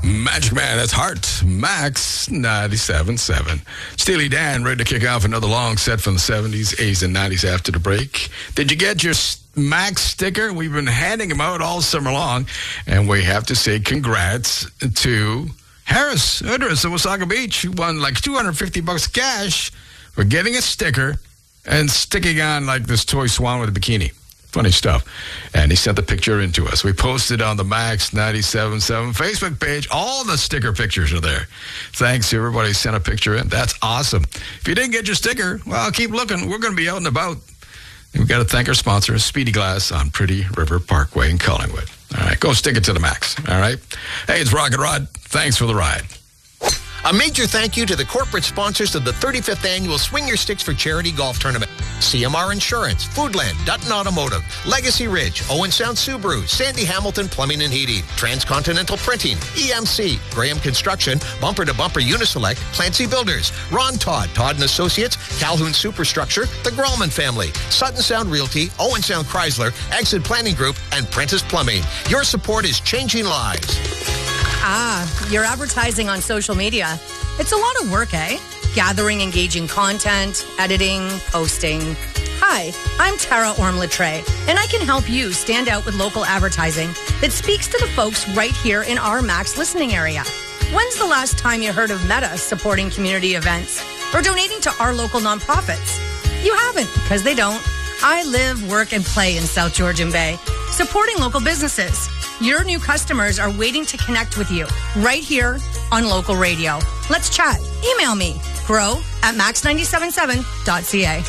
Magic Man, that's Heart. Max 97.7. Steely Dan, ready to kick off another long set from the 70s, 80s, and 90s after the break. Did you get your Max sticker? We've been handing them out all summer long, and we have to say congrats to Harris Udris of Wasaga Beach, who won like $250 cash for getting a sticker and sticking on like this toy swan with a bikini. Funny stuff. And he sent the picture in to us. We posted on the Max 97.7 Facebook page. All the sticker pictures are there. Thanks to everybody who sent a picture in. That's awesome. If you didn't get your sticker, well, keep looking. We're going to be out and about. And we've got to thank our sponsor, Speedy Glass on Pretty River Parkway in Collingwood. All right, go stick it to the max. All right. Hey, it's Rocket Rod. Thanks for the ride. A major thank you to the corporate sponsors of the 35th Annual Swing Your Sticks for Charity Golf Tournament. CMR Insurance, Foodland, Dutton Automotive, Legacy Ridge, Owen Sound Subaru, Sandy Hamilton Plumbing and Heating, Transcontinental Printing, EMC, Graham Construction, Bumper to Bumper Uniselect, Clancy Builders, Ron Todd, Todd & Associates, Calhoun Superstructure, the Grallman Family, Sutton Sound Realty, Owen Sound Chrysler, Exit Planning Group, and Prentice Plumbing. Your support is changing lives. You're advertising on social media. It's a lot of work, eh? Gathering engaging content, editing, posting. Hi, I'm Tara Orm-Latre, and I can help you stand out with local advertising that speaks to the folks right here in our Max listening area. When's the last time you heard of Meta supporting community events or donating to our local nonprofits? You haven't, because they don't. I live, work, and play in South Georgian Bay, supporting local businesses. Your new customers are waiting to connect with you right here on local radio. Let's chat. Email me, grow@max977.ca.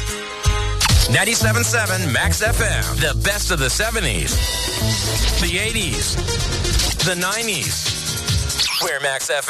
97.7 Max FM. The best of the 70s, the 80s, the 90s. Where Max FM.